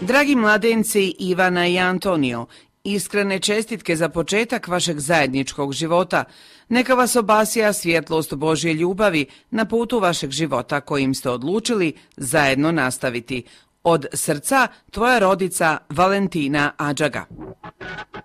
Dragi mladenci Ivana i Antonio, iskrene čestitke za početak vašeg zajedničkog života. Neka vas obasja svjetlost Božje ljubavi na putu vašeg života kojim ste odlučili zajedno nastaviti. Od srca, tvoja rodica Valentina Adžaga.